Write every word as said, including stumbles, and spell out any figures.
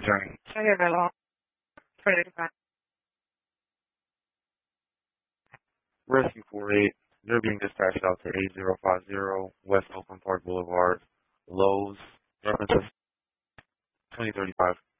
returning. I hear that all. Rescue four eight, you're being dispatched out to eight zero five zero West Oakland Park Boulevard, Lowe's, references twenty thirty-five.